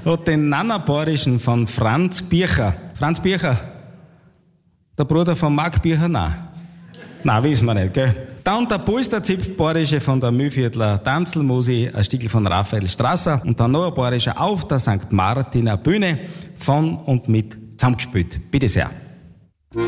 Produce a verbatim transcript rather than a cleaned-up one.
hat den Nana-Bayerischen von Franz Bircher. Franz Bircher, der Bruder von Marc Bircher? Nein. Nein, wissen wir nicht, gell? Dann der Polsterzipf-Bayerische von der Mühlviertler Tanzelmusi, ein Stückel von Raphael Strasser und dann noch ein Bayerischer auf der Sankt Martiner Bühne von und mit zusammengespielt. Bitte sehr.